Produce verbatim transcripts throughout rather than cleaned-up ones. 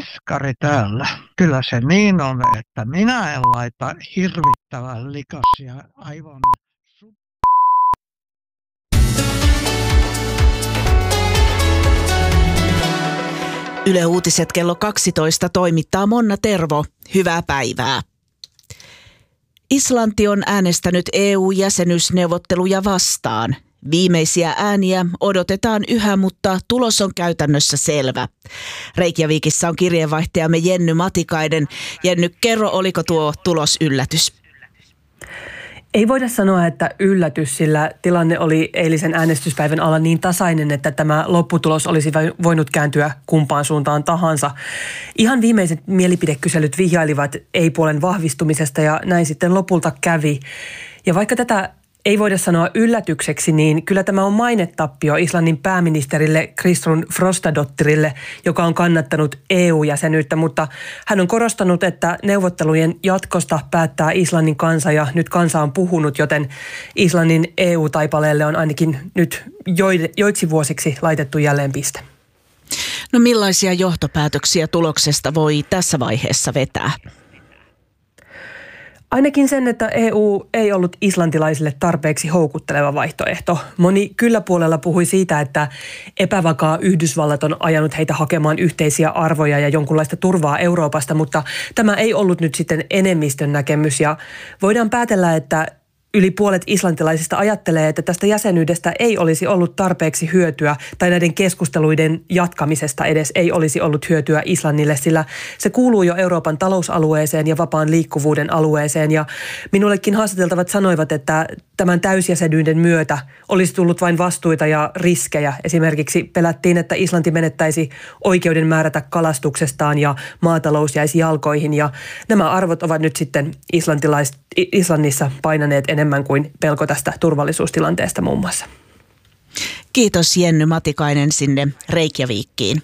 Eskari täällä. Kyllä se niin on, että minä en laita hirvittävän likaisia aivan... Yle Uutiset kello kaksitoista toimittaa Monna Tervo. Hyvää päivää. Islanti on äänestänyt E U-jäsenyysneuvotteluja vastaan. Viimeisiä ääniä odotetaan yhä, mutta tulos on käytännössä selvä. Reykjavikissa on kirjeenvaihtajamme Jenny Matikainen. Jenny, kerro, oliko tuo tulos yllätys? Ei voida sanoa, että yllätys, sillä tilanne oli eilisen äänestyspäivän alla niin tasainen, että tämä lopputulos olisi voinut kääntyä kumpaan suuntaan tahansa. Ihan viimeiset mielipidekyselyt vihjailivat ei-puolen vahvistumisesta ja näin sitten lopulta kävi. Ja vaikka tätä ei voida sanoa yllätykseksi, niin kyllä tämä on mainetappio Islannin pääministerille Kristrún Frostadóttirille, joka on kannattanut E U-jäsenyyttä, mutta hän on korostanut, että neuvottelujen jatkosta päättää Islannin kansa ja nyt kansa on puhunut, joten Islannin E U-taipaleelle on ainakin nyt joiksi vuosiksi laitettu jälleen piste. No millaisia johtopäätöksiä tuloksesta voi tässä vaiheessa vetää? Ainakin sen, että E U ei ollut islantilaisille tarpeeksi houkutteleva vaihtoehto. Moni kyllä puolella puhui siitä, että epävakaa Yhdysvallat on ajanut heitä hakemaan yhteisiä arvoja ja jonkunlaista turvaa Euroopasta, mutta tämä ei ollut nyt sitten enemmistön näkemys ja voidaan päätellä, että yli puolet islantilaisista ajattelee, että tästä jäsenyydestä ei olisi ollut tarpeeksi hyötyä tai näiden keskusteluiden jatkamisesta edes ei olisi ollut hyötyä Islannille, sillä se kuuluu jo Euroopan talousalueeseen ja vapaan liikkuvuuden alueeseen. Ja minullekin haastateltavat sanoivat, että tämän täysjäsenyyden myötä olisi tullut vain vastuita ja riskejä. Esimerkiksi pelättiin, että Islanti menettäisi oikeuden määrätä kalastuksestaan ja maatalous jäisi jalkoihin. Ja nämä arvot ovat nyt sitten islantilais- Islannissa painaneet enemmän kuin pelko tästä turvallisuustilanteesta muun muassa. Kiitos Jenny Matikainen sinne Reykjavikkiin.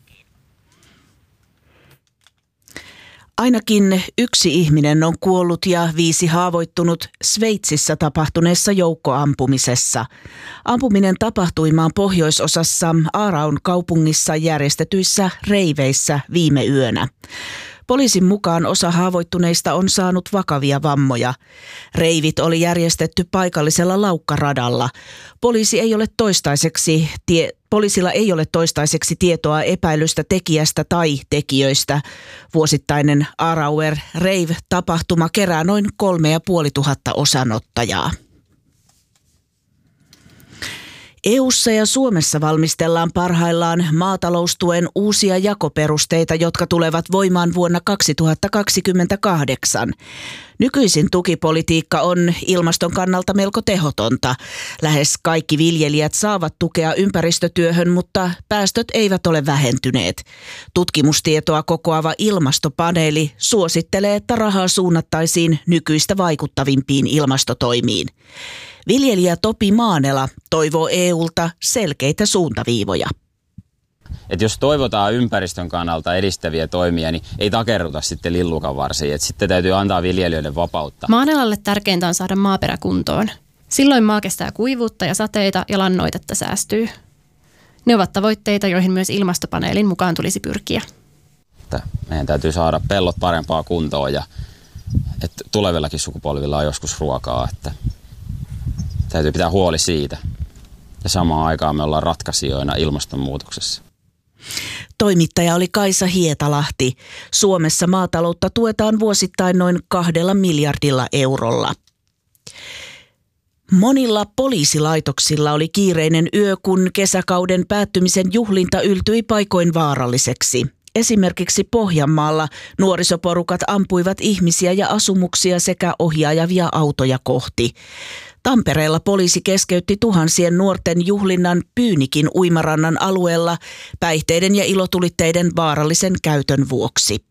Ainakin yksi ihminen on kuollut ja viisi haavoittunut Sveitsissä tapahtuneessa joukkoampumisessa. Ampuminen tapahtui maan pohjoisosassa Aaraun kaupungissa järjestetyissä reiveissä viime yönä. Poliisin mukaan osa haavoittuneista on saanut vakavia vammoja. Reivit oli järjestetty paikallisella laukkaradalla. Poliisi ei ole toistaiseksi tie, poliisilla ei ole toistaiseksi tietoa epäilystä tekijästä tai tekijöistä. Vuosittainen Aarauer Rave-tapahtuma kerää noin kolme ja puoli tuhatta osanottajaa. E U:ssa ja Suomessa valmistellaan parhaillaan maataloustuen uusia jakoperusteita, jotka tulevat voimaan vuonna kaksituhattakaksikymmentäkahdeksan. Nykyisin tukipolitiikka on ilmaston kannalta melko tehotonta. Lähes kaikki viljelijät saavat tukea ympäristötyöhön, mutta päästöt eivät ole vähentyneet. Tutkimustietoa kokoava ilmastopaneeli suosittelee, että rahaa suunnattaisiin nykyistä vaikuttavimpiin ilmastotoimiin. Viljelijä Topi Maanela toivoo E U:lta selkeitä suuntaviivoja. Et jos toivotaan ympäristön kannalta edistäviä toimia, niin ei takerruta sitten lillukan varsiin. Et sitten täytyy antaa viljelijöiden vapautta. Maanelalle tärkeintä on saada maaperä kuntoon. Silloin maa kestää kuivuutta ja sateita ja lannoitetta säästyy. Ne ovat tavoitteita, joihin myös ilmastopaneelin mukaan tulisi pyrkiä. Että meidän täytyy saada pellot parempaa kuntoon ja että tulevillakin sukupolvilla on joskus ruokaa. Että täytyy pitää huoli siitä. Ja samaan aikaan me ollaan ratkaisijoina ilmastonmuutoksessa. Toimittaja oli Kaisa Hietalahti. Suomessa maataloutta tuetaan vuosittain noin kahdella miljardilla eurolla. Monilla poliisilaitoksilla oli kiireinen yö, kun kesäkauden päättymisen juhlinta yltyi paikoin vaaralliseksi. Esimerkiksi Pohjanmaalla nuorisoporukat ampuivat ihmisiä ja asumuksia sekä ohjaajavia autoja kohti. Tampereella poliisi keskeytti tuhansien nuorten juhlinnan Pyynikin uimarannan alueella päihteiden ja ilotulitteiden vaarallisen käytön vuoksi.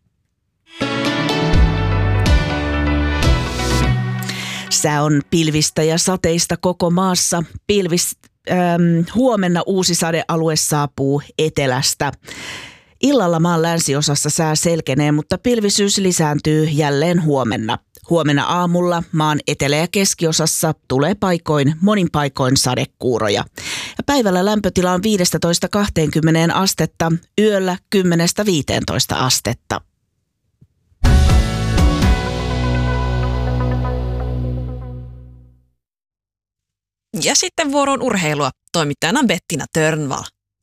Sää on pilvistä ja sateista koko maassa. Pilvis, ähm, huomenna uusi sadealue saapuu etelästä. Illalla maan länsiosassa sää selkenee, mutta pilvisyys lisääntyy jälleen huomenna. Huomenna aamulla maan etelä- ja keskiosassa tulee paikoin, monin paikoin sadekuuroja. Ja päivällä lämpötila on viisitoista kaksikymmentä astetta, yöllä kymmenestä viiteentoista astetta. Ja sitten vuoroon urheilua. Toimittajana Bettina Törnvall.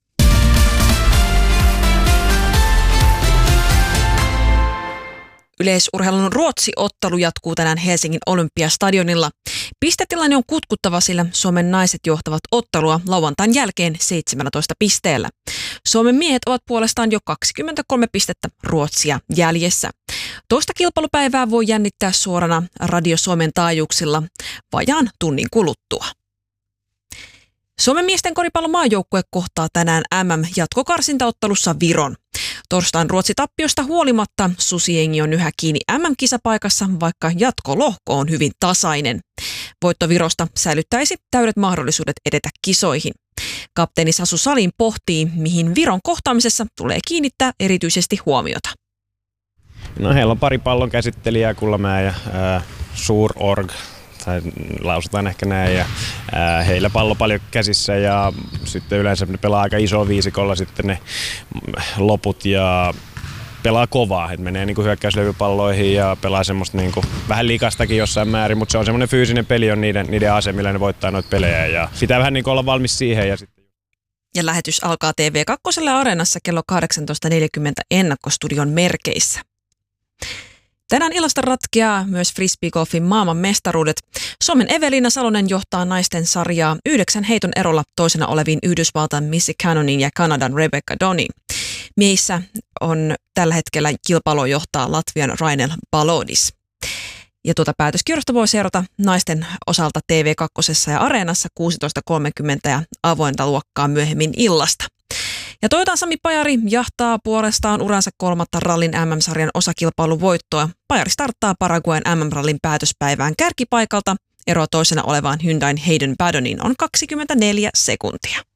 Yleisurheilun Ruotsi-ottelu jatkuu tänään Helsingin Olympiastadionilla. Pistetilanne on kutkuttava, sillä Suomen naiset johtavat ottelua lauantain jälkeen seitsemäntoista pisteellä. Suomen miehet ovat puolestaan jo kaksikymmentäkolme pistettä Ruotsia jäljessä. Toista kilpailupäivää voi jännittää suorana Radio Suomen taajuuksilla vajaan tunnin kuluttua. Suomen miesten koripallon maajoukkue kohtaa tänään M M-jatkokarsintaottelussa Viron. Torstain Ruotsi-tappiosta huolimatta susijengi on yhä kiinni M M-kisapaikassa, vaikka jatkolohko on hyvin tasainen. Voitto Virosta säilyttäisi täydet mahdollisuudet edetä kisoihin. Kapteeni Sasu Salin pohtii, mihin Viron kohtaamisessa tulee kiinnittää erityisesti huomiota. No, heillä on pari pallon käsittelijää, Kullamäe ja ää, Suurorg. Tai lausutaan ehkä näin, ja ää, heillä pallo paljon käsissä ja sitten yleensä ne pelaa aika iso viisikolla sitten ne loput ja pelaa kovaa, että menee niinku hyökkäyslevypalloihin ja pelaa semmoista niinku vähän likastakin jossain määrin, mutta se on semmoinen fyysinen peli on niiden, niiden ase, millä ne voittaa noita pelejä ja pitää vähän niinku olla valmis siihen. Ja, sitten... ja lähetys alkaa T V kaksi Areenassa kello kahdeksantoista neljäkymmentä ennakkostudion merkeissä. Tänään illasta ratkeaa myös frisbeegolfin maailman mestaruudet. Suomen Evelina Salonen johtaa naisten sarjaa yhdeksän heiton erolla toisena oleviin Yhdysvaltain Missy Cannonin ja Kanadan Rebecca Donny. Miehissä on tällä hetkellä kilpailua johtaa Latvian Rainel Balodis. Ja tuota päätöskierrosta voi seurata naisten osalta T V kaksi ja Areenassa kuusitoista kolmekymmentä ja avointa luokkaa myöhemmin illasta. Ja Toyotan Sami Pajari jahtaa puolestaan uransa kolmatta rallin M M-sarjan osakilpailun voittoa. Pajari starttaa Paraguayn M M-rallin päätöspäivään kärkipaikalta. Eroa toisena olevaan Hyundain Hayden Paddoniin on kaksikymmentäneljä sekuntia.